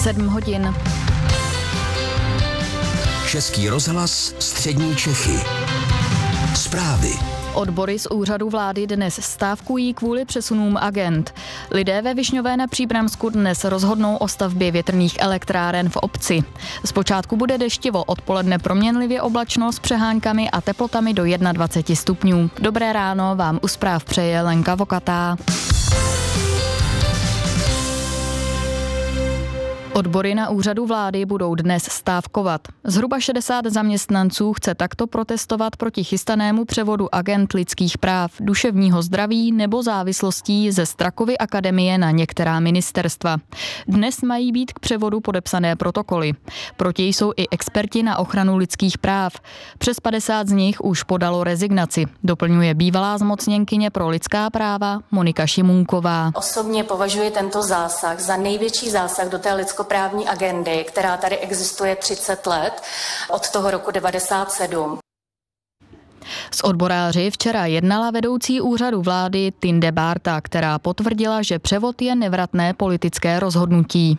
7 hodin. Český rozhlas Střední Čechy. Zprávy. Odbory z úřadu vlády dnes stávkují kvůli přesunům agend. Lidé ve Višňové na Příbramsku dnes rozhodnou o stavbě větrných elektráren v obci. Zpočátku bude deštivo, odpoledne proměnlivě oblačno s přeháňkami a teplotami do 21 stupňů. Dobré ráno vám u zpráv přeje Lenka Vokatá. Odbory na úřadu vlády budou dnes stávkovat. Zhruba 60 zaměstnanců chce takto protestovat proti chystanému převodu agend lidských práv, duševního zdraví nebo závislostí ze Strakovy akademie na některá ministerstva. Dnes mají být k převodu podepsané protokoly. Proti jsou i experti na ochranu lidských práv. Přes 50 z nich už podalo rezignaci, doplňuje bývalá zmocněnkyně pro lidská práva Monika Šimunková. Osobně považuji tento zásah za největší zásah do té lidskoprávní agendy, která tady existuje 30 let, od toho roku 1997. S odboráři včera jednala vedoucí úřadu vlády Tinde Bárta, která potvrdila, že převod je nevratné politické rozhodnutí.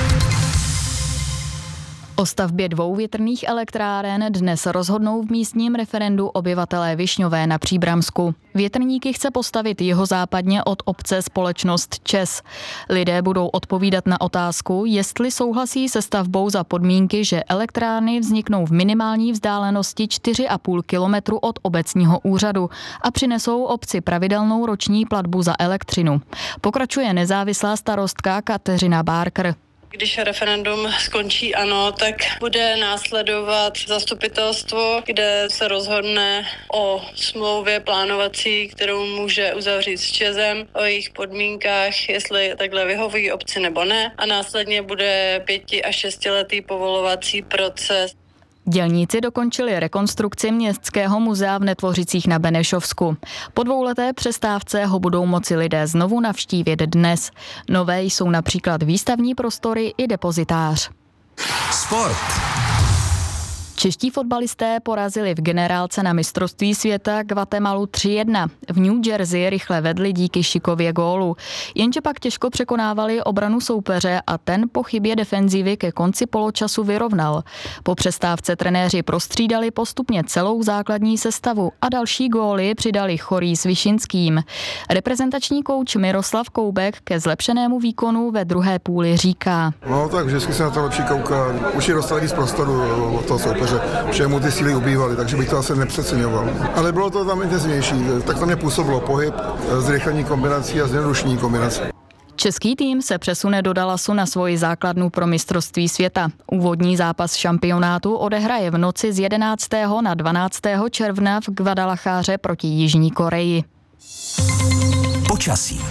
O stavbě 2 větrných elektráren dnes rozhodnou v místním referendu obyvatelé Višňové na Příbramsku. Větrníky chce postavit jihozápadně od obce společnost ČEZ. Lidé budou odpovídat na otázku, jestli souhlasí se stavbou za podmínky, že elektrárny vzniknou v minimální vzdálenosti 4,5 kilometru od obecního úřadu a přinesou obci pravidelnou roční platbu za elektřinu. Pokračuje nezávislá starostka Kateřina Bárkr. Když referendum skončí ano, tak bude následovat zastupitelstvo, kde se rozhodne o smlouvě plánovací, kterou může uzavřít s ČEZem, o jejich podmínkách, jestli takhle vyhovují obci nebo ne. A následně bude 5- až 6letý povolovací proces. Dělníci dokončili rekonstrukci Městského muzea v Netvořicích na Benešovsku. Po 2leté přestávce ho budou moci lidé znovu navštívit dnes. Nové jsou například výstavní prostory i depozitář. Sport. Čeští fotbalisté porazili v generálce na mistrovství světa Guatemalu 3-1. V New Jersey rychle vedli díky šikově gólu. Jenže pak těžko překonávali obranu soupeře a ten po chybě defenzivy ke konci poločasu vyrovnal. Po přestávce trenéři prostřídali postupně celou základní sestavu a další góly přidali Chorý s Višinským. Reprezentační kouč Miroslav Koubek ke zlepšenému výkonu ve druhé půli říká. No tak vždycky se na to lepší kouká. Už je dostali víc prostoru od toho soupeře, že mu ty síly ubývaly, takže bych to asi nepřeceňoval. Ale bylo to tam intenzivnější, tak tam mě působilo pohyb, zrychlení kombinací a zjednodušení kombinací. Český tým se přesune do Dallasu na svoji základnu pro mistrovství světa. Úvodní zápas šampionátu odehraje v noci z 11. na 12. června v Guadalajáře proti Jižní Koreji. Počasí.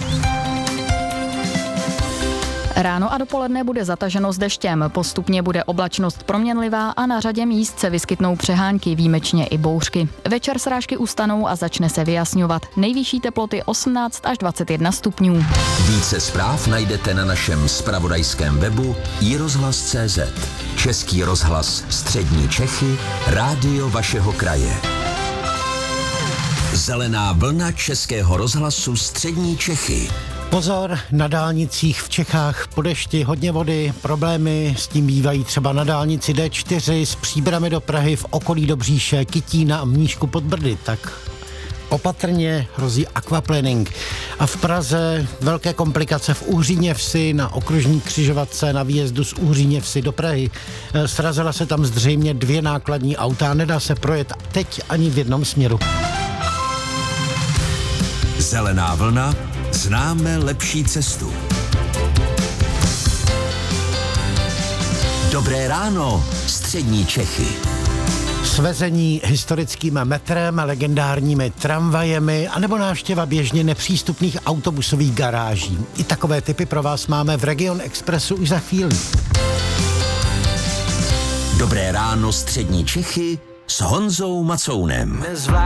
Ráno a dopoledne bude zataženo s deštěm, postupně bude oblačnost proměnlivá a na řadě míst se vyskytnou přehánky, výjimečně i bouřky. Večer srážky ustanou a začne se vyjasňovat. Nejvyšší teploty 18 až 21 stupňů. Více zpráv najdete na našem zpravodajském webu iRozhlas.cz. Český rozhlas Střední Čechy, rádio vašeho kraje. Zelená vlna Českého rozhlasu Střední Čechy. Pozor, na dálnicích v Čechách po dešti hodně vody, problémy s tím bývají třeba na dálnici D4 z Příbrami do Prahy v okolí Dobříše, Kytína a Mníšku pod Brdy, tak opatrně hrozí aquaplaning. A v Praze velké komplikace v Uhříně Vsi na okružní křižovatce na výjezdu z Uhříně Vsi do Prahy. Srazila se tam zřejmě 2 nákladní auta, nedá se projet teď ani v jednom směru. Zelená vlna. Známe lepší cestu. Dobré ráno, Střední Čechy. Svezení historickým metrem, legendárními tramvajemi anebo návštěva běžně nepřístupných autobusových garáží. I takové typy pro vás máme v Region Expressu už za chvíli. Dobré ráno, Střední Čechy s Honzou Macounem.